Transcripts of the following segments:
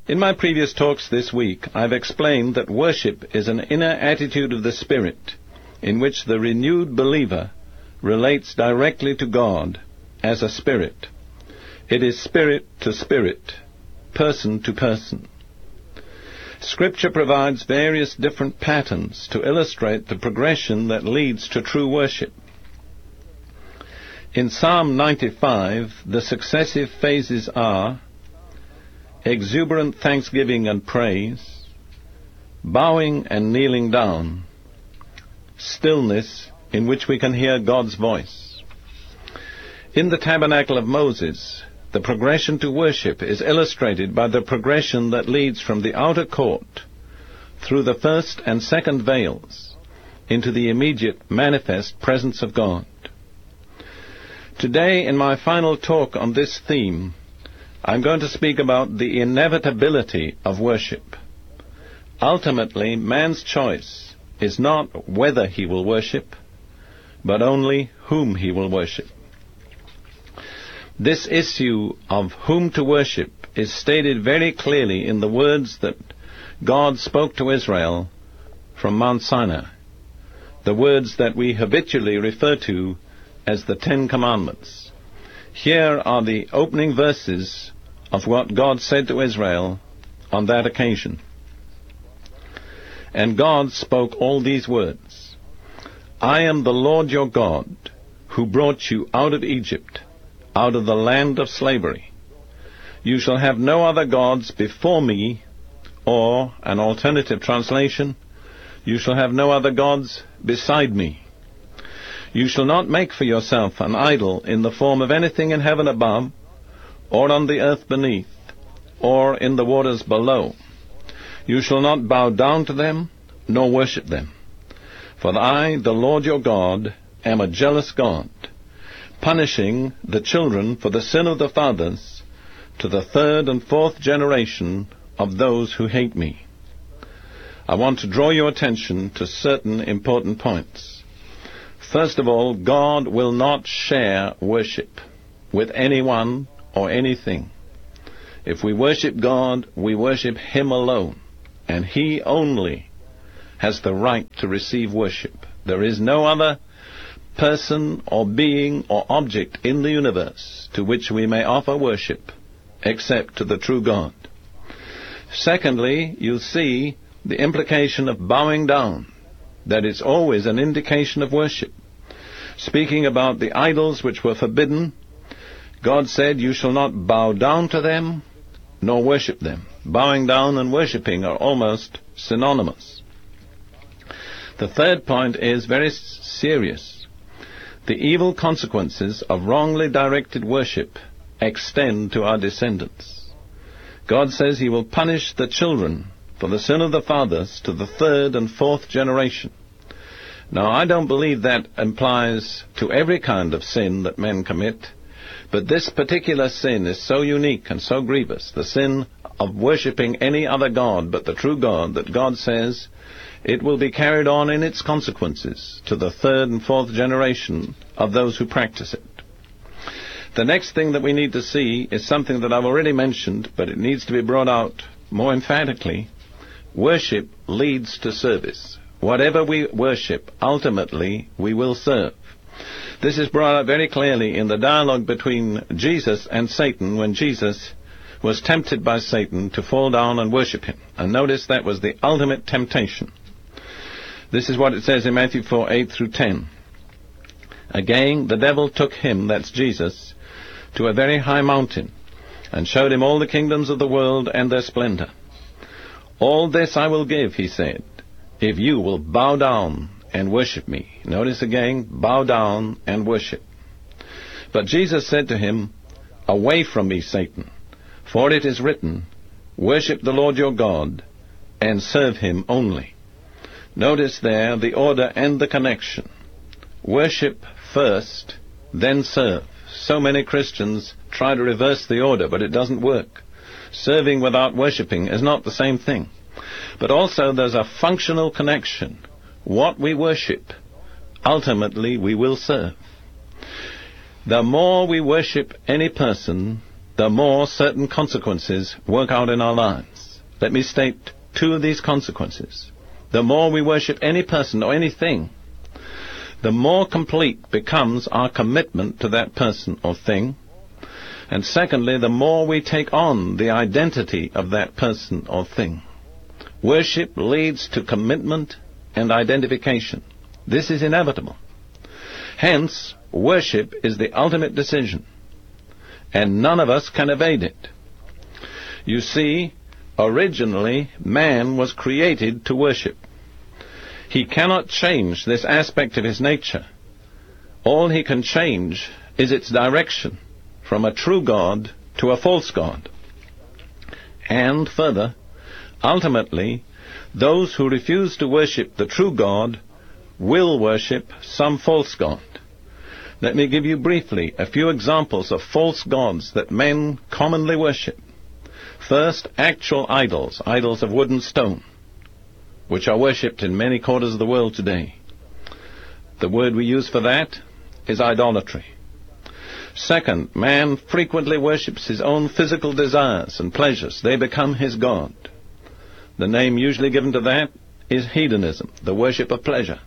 In my previous talks this week, I've explained that worship is an inner attitude of the Spirit in which the renewed believer relates directly to God as a spirit. It is spirit to spirit, person to person. Scripture provides various different patterns to illustrate the progression that leads to true worship. In Psalm 95, the successive phases are exuberant thanksgiving and praise, bowing and kneeling down, stillness in which we can hear God's voice. In the tabernacle of Moses, the progression to worship is illustrated by the progression that leads from the outer court through the first and second veils into the immediate manifest presence of God. Today, in my final talk on this theme, I'm going to speak about the inevitability of worship. Ultimately, man's choice is not whether he will worship, but only whom he will worship. This issue of whom to worship is stated very clearly in the words that God spoke to Israel from Mount Sinai, the words that we habitually refer to as the Ten Commandments. Here are the opening verses of what God said to Israel on that occasion. And God spoke all these words, I am the Lord your God, who brought you out of Egypt, out of the land of slavery. You shall have no other gods before me, or, an alternative translation, you shall have no other gods beside me. You shall not make for yourself an idol in the form of anything in heaven above, or on the earth beneath, or in the waters below. You shall not bow down to them, nor worship them. For I, the Lord your God, am a jealous God, punishing the children for the sin of the fathers to the third and fourth generation of those who hate me. I want to draw your attention to certain important points. First of all, God will not share worship with anyone or anything. If we worship God, we worship Him alone, and He only has the right to receive worship. There is no other person or being or object in the universe to which we may offer worship except to the true God. Secondly, you'll see the implication of bowing down, that it's always an indication of worship. Speaking about the idols which were forbidden, God said, you shall not bow down to them, nor worship them. Bowing down and worshipping are almost synonymous. The third point is very serious. The evil consequences of wrongly directed worship extend to our descendants. God says He will punish the children for the sin of the fathers to the third and fourth generation. Now, I don't believe that applies to every kind of sin that men commit, but this particular sin is so unique and so grievous, the sin of worshipping any other God but the true God, that God says it will be carried on in its consequences to the third and fourth generation of those who practice it. The next thing that we need to see is something that I've already mentioned, but it needs to be brought out more emphatically. Worship leads to service. Whatever we worship, ultimately we will serve. This is brought out very clearly in the dialogue between Jesus and Satan when Jesus was tempted by Satan to fall down and worship him. And notice that was the ultimate temptation. This is what it says in Matthew 4, 8 through 10. Again, the devil took him, that's Jesus, to a very high mountain, and showed him all the kingdoms of the world and their splendor. All this I will give, he said, if you will bow down and worship me. Notice again, bow down and worship. But Jesus said to him, away from me, Satan, for it is written, worship the Lord your God, and serve him only. Notice there the order and the connection. Worship first, then serve. So many Christians try to reverse the order, but it doesn't work. Serving without worshipping is not the same thing. But also there's a functional connection. What we worship, ultimately we will serve. The more we worship any person, the more certain consequences work out in our lives. Let me state two of these consequences. The more we worship any person or anything, the more complete becomes our commitment to that person or thing. And secondly, the more we take on the identity of that person or thing. Worship leads to commitment and identification. This is inevitable. Hence, worship is the ultimate decision, and none of us can evade it. You see, originally, man was created to worship. He cannot change this aspect of his nature. All he can change is its direction from a true God to a false God. And further, ultimately, those who refuse to worship the true God will worship some false god. Let me give you briefly a few examples of false gods that men commonly worship. First, actual idols, idols of wood and stone, which are worshipped in many quarters of the world today. The word we use for that is idolatry. Second, man frequently worships his own physical desires and pleasures. They become his god. The name usually given to that is hedonism, the worship of pleasure.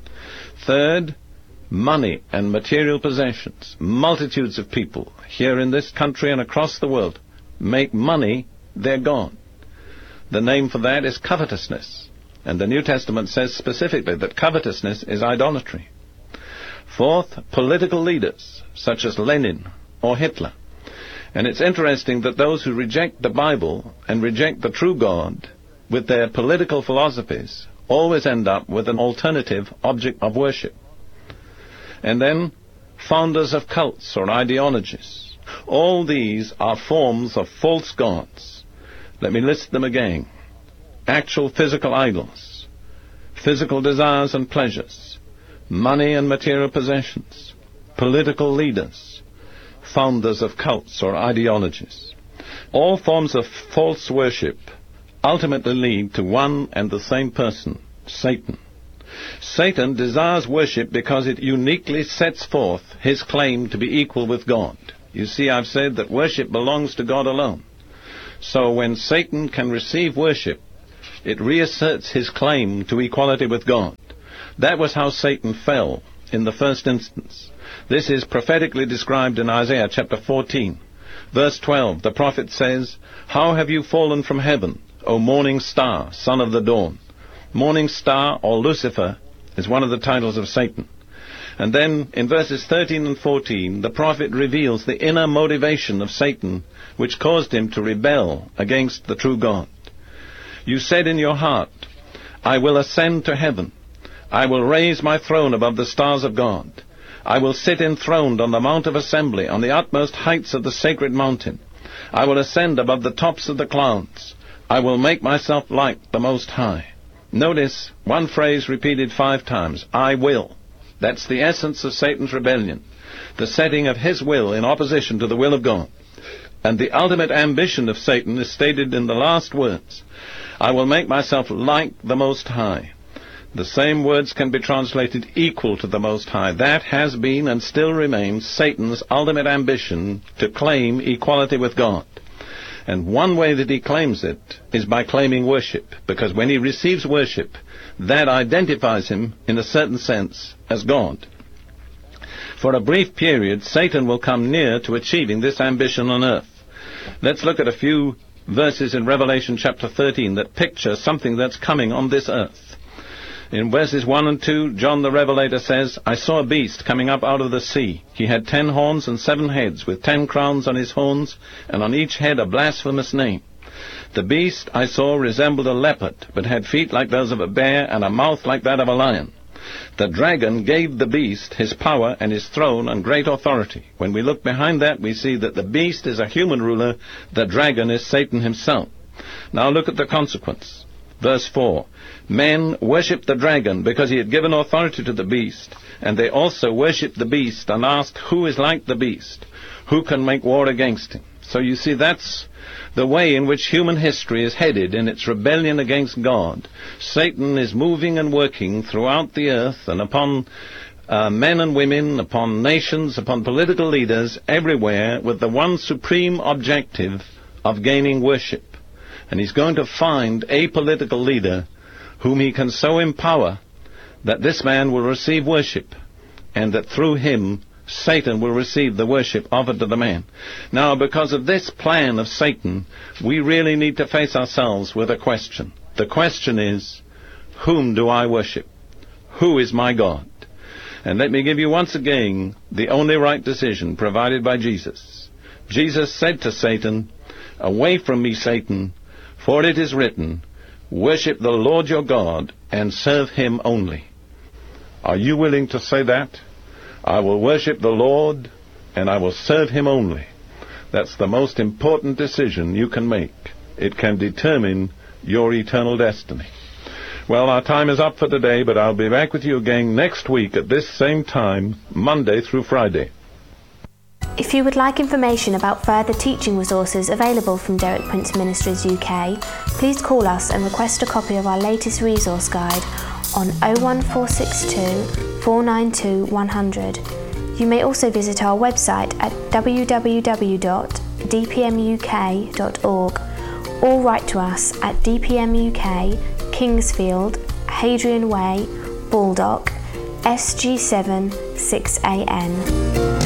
Third, money and material possessions. Multitudes of people here in this country and across the world make money their god. The name for that is covetousness, and the New Testament says specifically that covetousness is idolatry. Fourth, political leaders, such as Lenin or Hitler. And it's interesting that those who reject the Bible and reject the true God with their political philosophies always end up with an alternative object of worship. And then, founders of cults or ideologies. All these are forms of false gods. Let me list them again. Actual physical idols, physical desires and pleasures, money and material possessions, political leaders, founders of cults or ideologies. All forms of false worship ultimately lead to one and the same person, Satan. Satan desires worship because it uniquely sets forth his claim to be equal with God. You see, I've said that worship belongs to God alone. So when Satan can receive worship, it reasserts his claim to equality with God. That was how Satan fell in the first instance. This is prophetically described in Isaiah chapter 14. Verse 12, the prophet says, "How have you fallen from heaven, O morning star, son of the dawn?" Morning star, or Lucifer, is one of the titles of Satan. And then in verses 13 and 14, the prophet reveals the inner motivation of Satan, which caused him to rebel against the true God. You said in your heart, "I will ascend to heaven. I will raise my throne above the stars of God. I will sit enthroned on the Mount of Assembly, on the utmost heights of the sacred mountain. I will ascend above the tops of the clouds. I will make myself like the Most High." Notice one phrase repeated 5 times, I will. That's the essence of Satan's rebellion, the setting of his will in opposition to the will of God. And the ultimate ambition of Satan is stated in the last words, I will make myself like the Most High. The same words can be translated equal to the Most High. That has been and still remains Satan's ultimate ambition, to claim equality with God. And one way that he claims it is by claiming worship, because when he receives worship, that identifies him, in a certain sense, as God. For a brief period, Satan will come near to achieving this ambition on earth. Let's look at a few verses in Revelation chapter 13 that picture something that's coming on this earth. In verses 1 and 2, John the Revelator says, "I saw a beast coming up out of the sea. He had 10 horns and 7 heads, with 10 crowns on his horns, and on each head a blasphemous name. The beast I saw resembled a leopard, but had feet like those of a bear, and a mouth like that of a lion. The dragon gave the beast his power and his throne and great authority." When we look behind that, we see that the beast is a human ruler, the dragon is Satan himself. Now look at the consequence. Verse 4, "Men worshipped the dragon because he had given authority to the beast, and they also worshipped the beast and asked, 'Who is like the beast? Who can make war against him?'" So you see, that's the way in which human history is headed in its rebellion against God. Satan is moving and working throughout the earth and upon men and women, upon nations, upon political leaders everywhere with the one supreme objective of gaining worship. And he's going to find a political leader whom he can so empower that this man will receive worship, and that through him Satan will receive the worship offered to the man. Now, because of this plan of Satan, we really need to face ourselves with a question. The question is, whom do I worship? Who is my God? And let me give you once again the only right decision provided by Jesus. Jesus said to Satan, "Away from me, Satan, for it is written, worship the Lord your God and serve him only." Are you willing to say that? I will worship the Lord and I will serve him only. That's the most important decision you can make. It can determine your eternal destiny. Well, our time is up for today, but I'll be back with you again next week at this same time, Monday through Friday. If you would like information about further teaching resources available from Derek Prince Ministries UK, please call us and request a copy of our latest resource guide on 01462 492 100. You may also visit our website at www.dpmuk.org or write to us at DPM UK, Kingsfield, Hadrian Way, Baldock, SG7 6AN.